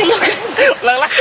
Ulang-ulang.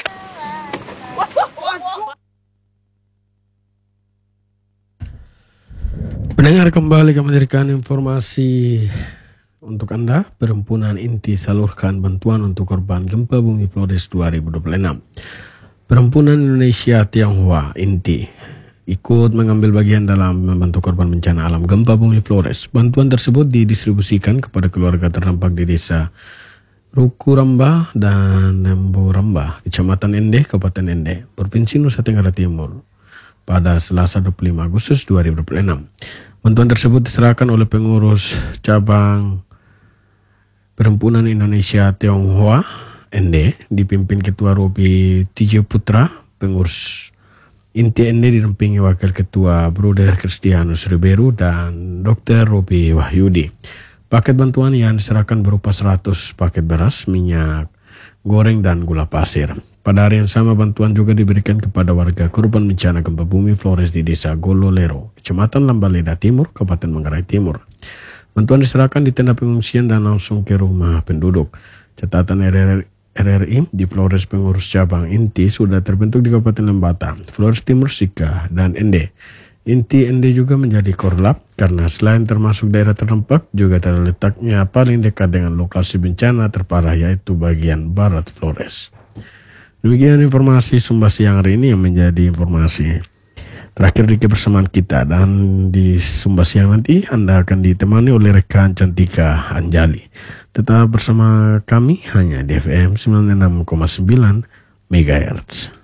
Pendengar, kembali kami memberikan informasi untuk Anda. Perhimpunan Inti salurkan bantuan untuk korban gempa bumi Flores 2026. Perhimpunan Indonesia Tionghoa Inti ikut mengambil bagian dalam membantu korban bencana alam gempa bumi Flores. Bantuan tersebut didistribusikan kepada keluarga terdampak di desa Rukuramba dan Nemboramba, Kecamatan Ende, Kabupaten Ende, Provinsi Nusa Tenggara Timur pada Selasa 25 Agustus 2026. Bantuan tersebut diserahkan oleh pengurus cabang Perhimpunan Indonesia Tionghoa Ende dipimpin Ketua Robi Tijo Putra, pengurus Inti Ende didampingi Wakil Ketua Bruder Kristianus Riberu dan Dr. Robi Wahyudi. Paket bantuan yang diserahkan berupa 100 paket beras, minyak goreng, dan gula pasir. Pada hari yang sama bantuan juga diberikan kepada warga korban bencana gempa bumi Flores di desa Gololero, Kecamatan Lambaleda Timur, Kabupaten Manggarai Timur. Bantuan diserahkan di tenda pengungsian dan langsung ke rumah penduduk. Catatan RRI di Flores, pengurus cabang Inti sudah terbentuk di Kabupaten Lembata, Flores Timur, Sika, dan Ende. Inti Ende juga menjadi korlap karena selain termasuk daerah terdampak juga terletaknya paling dekat dengan lokasi bencana terparah, yaitu bagian barat Flores. Demikian informasi Sumba Siang hari ini yang menjadi informasi terakhir di kebersamaan kita, dan di Sumba Siang nanti Anda akan ditemani oleh rekan Cantika Anjali. Tetap bersama kami hanya di FM 96,9 MHz.